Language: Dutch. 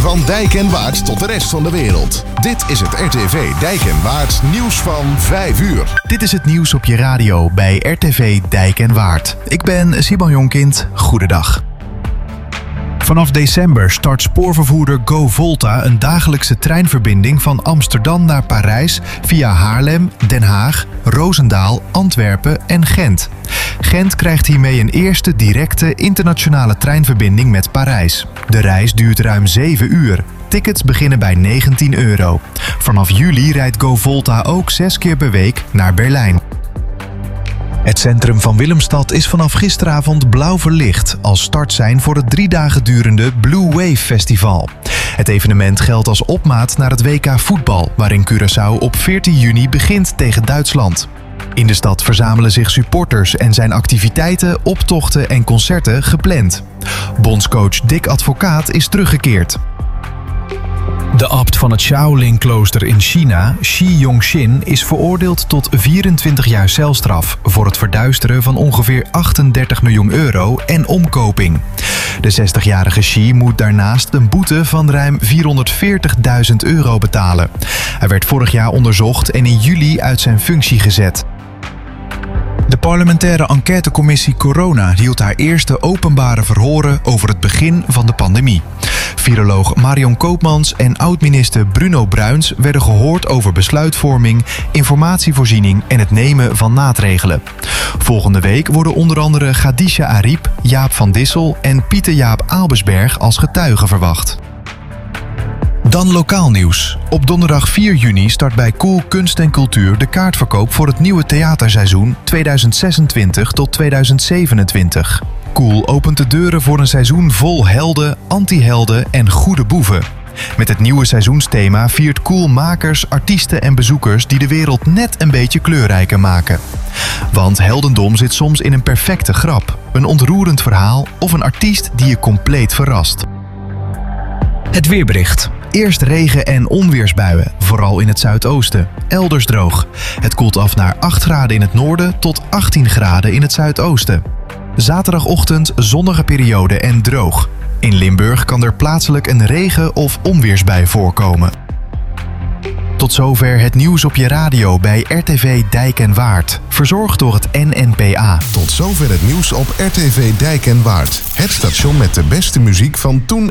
Van Dijk en Waard tot de rest van de wereld. Dit is het RTV Dijk en Waard nieuws van 5 uur. Dit is het nieuws op je radio bij RTV Dijk en Waard. Ik ben Simon Jonkind. Goedendag. Vanaf december start spoorvervoerder GoVolta een dagelijkse treinverbinding van Amsterdam naar Parijs via Haarlem, Den Haag, Roosendaal, Antwerpen en Gent. Gent krijgt hiermee een eerste directe internationale treinverbinding met Parijs. De reis duurt ruim 7 uur. Tickets beginnen bij €19. Vanaf juli rijdt GoVolta ook 6 keer per week naar Berlijn. Het centrum van Willemstad is vanaf gisteravond blauw verlicht als startsein voor het 3 dagen durende Blue Wave Festival. Het evenement geldt als opmaat naar het WK voetbal, waarin Curaçao op 14 juni begint tegen Duitsland. In de stad verzamelen zich supporters en zijn activiteiten, optochten en concerten gepland. Bondscoach Dick Advocaat is teruggekeerd. De abt van het Shaolin-klooster in China, Shi Yongxin, is veroordeeld tot 24 jaar celstraf voor het verduisteren van ongeveer €38 miljoen en omkoping. De 60-jarige Shi moet daarnaast een boete van ruim €440.000 betalen. Hij werd vorig jaar onderzocht en in juli uit zijn functie gezet. De parlementaire enquêtecommissie Corona hield haar eerste openbare verhoren over het begin van de pandemie. Viroloog Marion Koopmans en oud-minister Bruno Bruins werden gehoord over besluitvorming, informatievoorziening en het nemen van maatregelen. Volgende week worden onder andere Khadija Ariep, Jaap van Dissel en Pieter Jaap Albersberg als getuigen verwacht. Dan lokaal nieuws. Op donderdag 4 juni start bij Cool Kunst en Cultuur de kaartverkoop voor het nieuwe theaterseizoen 2026 tot 2027. Cool opent de deuren voor een seizoen vol helden, anti-helden en goede boeven. Met het nieuwe seizoensthema viert Cool makers, artiesten en bezoekers die de wereld net een beetje kleurrijker maken. Want heldendom zit soms in een perfecte grap, een ontroerend verhaal of een artiest die je compleet verrast. Het weerbericht. Eerst regen- en onweersbuien, vooral in het zuidoosten. Elders droog. Het koelt af naar 8 graden in het noorden tot 18 graden in het zuidoosten. Zaterdagochtend zonnige periode en droog. In Limburg kan er plaatselijk een regen- of onweersbui voorkomen. Tot zover het nieuws op je radio bij RTV Dijk en Waard. Verzorgd door het NNPA. Tot zover het nieuws op RTV Dijk en Waard. Het station met de beste muziek van toen